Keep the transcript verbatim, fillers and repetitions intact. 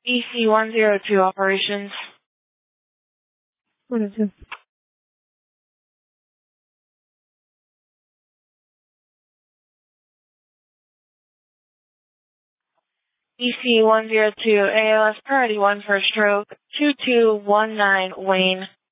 E C one zero two operations. What is it? E C one zero two, A L S priority one for stroke, two two one nine Wayne.